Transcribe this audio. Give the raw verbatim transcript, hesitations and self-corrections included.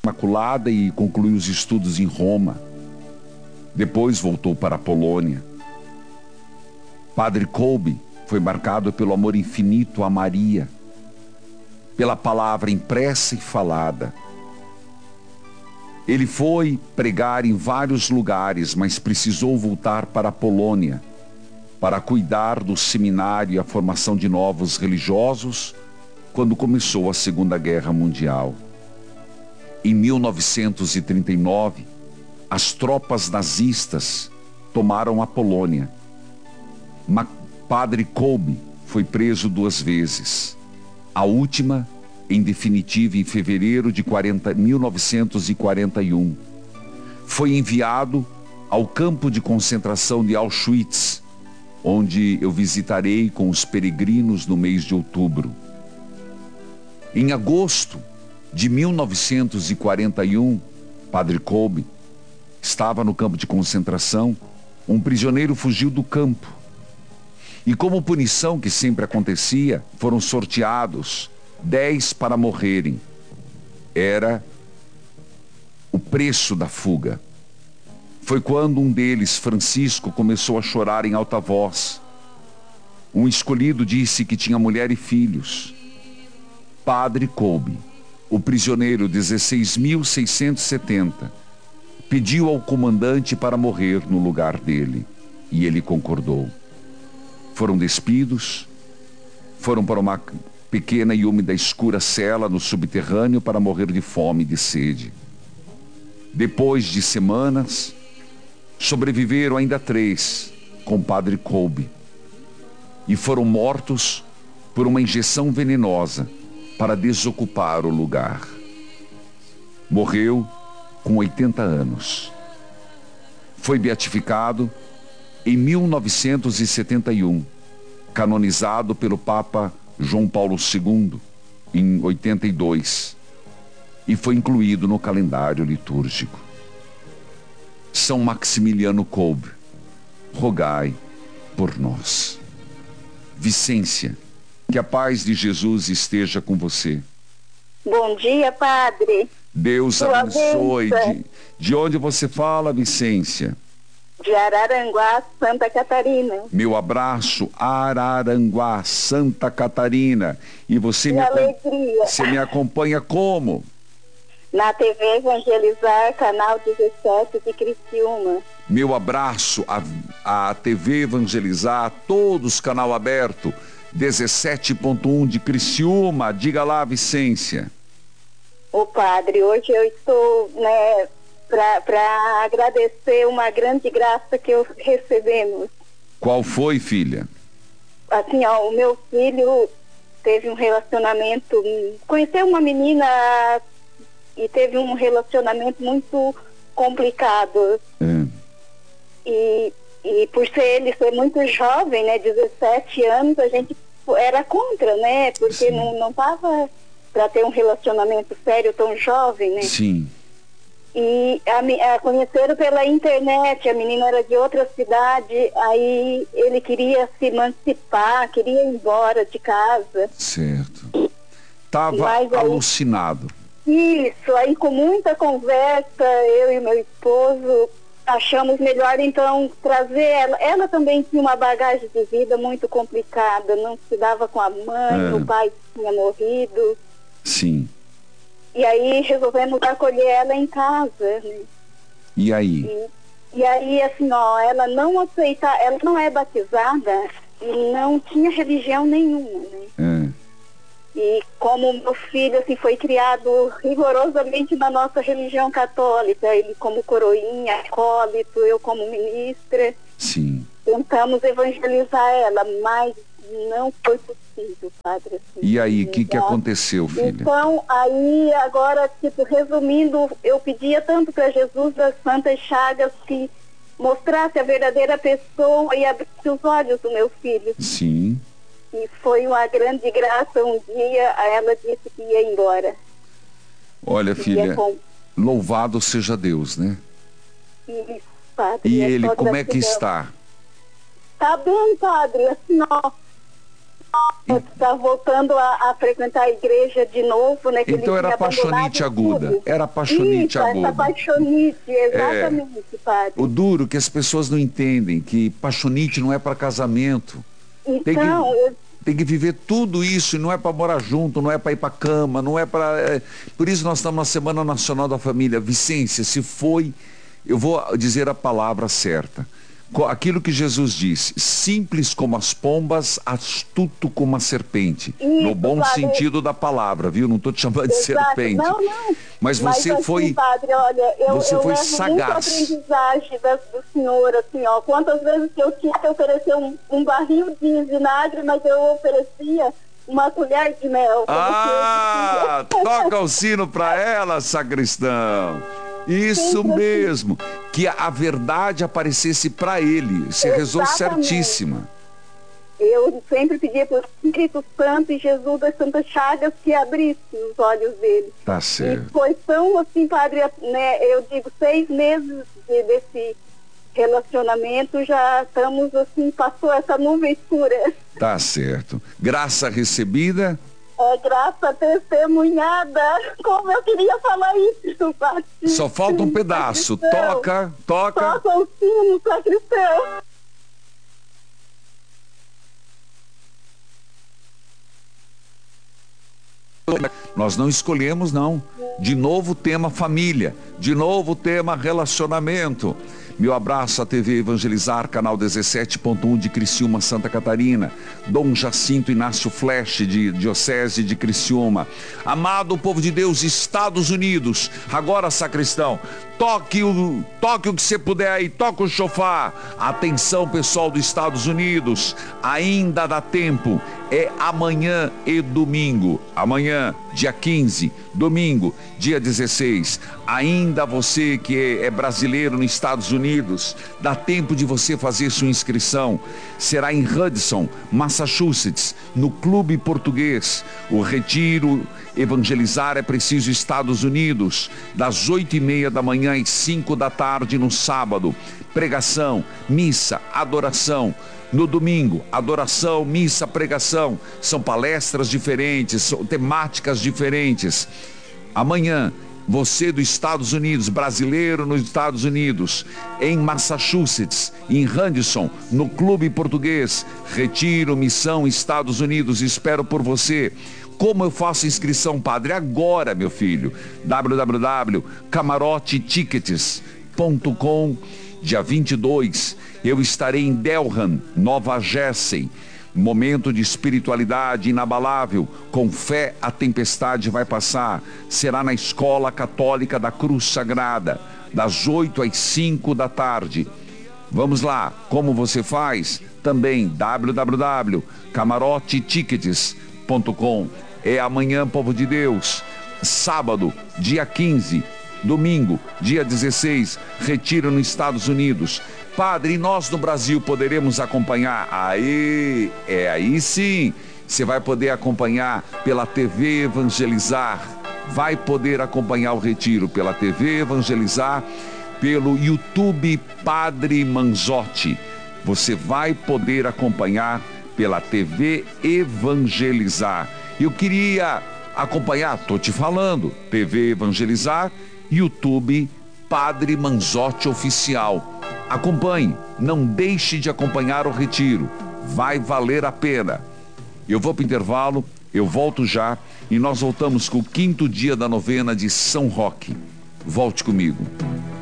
Imaculada e concluiu os estudos em Roma. Depois voltou para a Polônia. Padre Kolbe foi marcado pelo amor infinito a Maria, pela palavra impressa e falada. Ele foi pregar em vários lugares, mas precisou voltar para a Polônia para cuidar do seminário e a formação de novos religiosos quando começou a Segunda Guerra Mundial. Em mil novecentos e trinta e nove, as tropas nazistas tomaram a Polônia. Ma- Padre Kolbe foi preso duas vezes. A última, em definitiva, em fevereiro de mil novecentos e quarenta e um. Foi enviado ao campo de concentração de Auschwitz, onde eu visitarei com os peregrinos no mês de outubro. Em agosto de mil novecentos e quarenta e um, Padre Kolbe estava no campo de concentração. Um prisioneiro fugiu do campo. E como punição, que sempre acontecia, foram sorteados dez para morrerem. Era o preço da fuga. Foi quando um deles, Francisco, começou a chorar em alta voz. Um escolhido disse que tinha mulher e filhos. Padre Kolbe, o prisioneiro dezesseis mil seiscentos e setenta, pediu ao comandante para morrer no lugar dele, e ele concordou. Foram despidos, foram para uma pequena e úmida escura cela no subterrâneo para morrer de fome e de sede. Depois de semanas, sobreviveram ainda três com Padre Kolbe e foram mortos por uma injeção venenosa para desocupar o lugar. Morreu com oitenta anos. Foi beatificado em mil novecentos e setenta e um, canonizado pelo Papa João Paulo segundo em oitenta e dois, e foi incluído no calendário litúrgico. São Maximiliano Kolbe, rogai por nós. Vicência, que a paz de Jesus esteja com você. Bom dia, padre. Deus Sua abençoe. bênção. De, de onde você fala, Vicência? De Araranguá, Santa Catarina. Meu abraço, Araranguá, Santa Catarina. E você Que me, acom- alegria. você me acompanha como? Na T V Evangelizar, canal dezessete de Criciúma. Meu abraço à, à T V Evangelizar, a todos, canal aberto, dezessete ponto um de Criciúma. Diga lá, Vicência. Ô padre, hoje eu estou, né, para agradecer uma grande graça que eu recebemos. Qual foi, filha? Assim, ó, o meu filho teve um relacionamento, conheceu uma menina e teve um relacionamento muito complicado. É. E, e por ser ele ser muito jovem, né, dezessete anos, a gente era contra, né, porque Sim. não não tava para ter um relacionamento sério tão jovem, né? Sim. E a, me- a conheceram pela internet, a menina era de outra cidade, aí ele queria se emancipar, queria ir embora de casa. Certo. Tava Mas aí- alucinado. Isso, aí com muita conversa, eu e meu esposo achamos melhor então trazer ela. Ela também tinha uma bagagem de vida muito complicada, não se dava com a mãe, É. o pai tinha morrido. Sim. E aí resolvemos acolher ela em casa, né? E aí? E, e aí, assim, ó, ela não aceita, ela não é batizada e não tinha religião nenhuma, né? É. E como meu filho, assim, foi criado rigorosamente na nossa religião católica, ele como coroinha, acólito, eu como ministra, Sim. tentamos evangelizar ela, mas não foi possível, padre. Assim, E aí, o que, que tá? aconteceu, filha? Então, aí, agora, tipo, resumindo, eu pedia tanto para Jesus das Santas Chagas que mostrasse a verdadeira pessoa e abrisse os olhos do meu filho. Sim. E foi uma grande graça. Um dia, ela disse que ia embora. Olha, Que filha, ia com... louvado seja Deus, né? Isso, padre. E é ele, só como é que gratidão. está? Tá bem, padre, assim, ó. Está voltando a, a frequentar a igreja de novo, né? Que Então ele era tinha paixonite abandonado aguda. tudo. Era paixonite Isso, aguda. essa paixonite, exatamente, padre. O duro que as pessoas não entendem, que paixonite não é para casamento. Tem que, Então, eu... tem que viver tudo isso, e não é para morar junto, não é para ir para cama, não é para... É... Por isso nós estamos na Semana Nacional da Família. Vicência, se foi, eu vou dizer a palavra certa. Aquilo que Jesus disse, simples como as pombas, astuto como a serpente. Isso, no bom padre, sentido da palavra, viu? Não estou te chamando de exato, serpente. Não, não. Mas você Mas, foi... Assim, padre, olha, eu, você eu foi levo sagaz. muita aprendizagem da, do senhor, assim, ó. Quantas vezes que eu tinha que oferecer um, um barril de vinagre, mas eu oferecia uma colher de mel. Ah, toca o sino para ela, sacristão. Isso mesmo, que a verdade aparecesse para ele. Você rezou certíssima. Eu sempre pedi para o Espírito Santo e Jesus das Santas Chagas que abrisse os olhos dele. Tá certo. E foi tão assim, padre, né, eu digo, seis meses de, desse relacionamento, já estamos assim, passou essa nuvem escura. Tá certo. Graça recebida. É graça testemunhada. Como eu queria falar isso, padre. Só falta um pedaço. Sacristão. Toca, toca. Toca o sino, sacristão. Nós não escolhemos, não. De novo tema família. De novo tema relacionamento. Meu abraço à T V Evangelizar, canal dezessete ponto um de Criciúma, Santa Catarina. Dom Jacinto Inácio Flesch, de Diocese de Criciúma. Amado povo de Deus, Estados Unidos. Agora, sacristão, toque o, toque o que você puder aí, toca o chofar. Atenção, pessoal dos Estados Unidos, ainda dá tempo. É amanhã e domingo. Amanhã, dia quinze, domingo, dia dezesseis. Ainda você que é brasileiro nos Estados Unidos, dá tempo de você fazer sua inscrição. Será em Hudson, Massachusetts, no Clube Português. O retiro Evangelizar é Preciso Estados Unidos, das oito e meia da manhã às cinco da tarde no sábado. Pregação, missa, adoração. No domingo, adoração, missa, pregação. São palestras diferentes, são temáticas diferentes. Amanhã, você dos Estados Unidos, brasileiro nos Estados Unidos, em Massachusetts, em Hudson, no Clube Português, Retiro, Missão, Estados Unidos, espero por você. Como eu faço inscrição, padre? Agora, meu filho, w w w ponto camarote tickets ponto com. Dia vinte e dois, eu estarei em Delran, Nova Jersey. Momento de espiritualidade inabalável. Com fé, a tempestade vai passar. Será na Escola Católica da Cruz Sagrada, das oito às cinco da tarde. Vamos lá. Como você faz? Também w w w ponto camarote tickets ponto com. É amanhã, povo de Deus. Sábado, dia quinze. Domingo, dia dezesseis, retiro nos Estados Unidos. Padre, e nós no Brasil poderemos acompanhar? Aí, é aí sim, você vai poder acompanhar pela T V Evangelizar. Vai poder acompanhar o retiro pela T V Evangelizar, pelo YouTube Padre Manzotti. Você vai poder acompanhar pela T V Evangelizar. Eu queria acompanhar, tô te falando, T V Evangelizar, YouTube Padre Manzotti Oficial. Acompanhe, não deixe de acompanhar o retiro, vai valer a pena. Eu vou para o intervalo, eu volto já e nós voltamos com o quinto dia da novena de São Roque. Volte comigo.